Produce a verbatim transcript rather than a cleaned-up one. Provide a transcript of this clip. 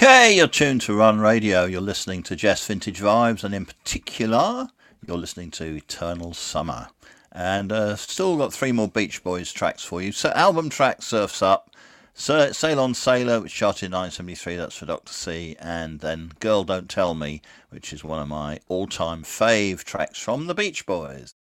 Okay, you're tuned to Run Radio. You're listening to Jess Vintage Vibes, and in particular, you're listening to Eternal Summer. And uh, still got three more Beach Boys tracks for you. So, album track Surf's Up, Sail On Sailor, which charted in nineteen seventy-three, that's for Doctor C, and then Girl Don't Tell Me, which is one of my all-time fave tracks from the Beach Boys.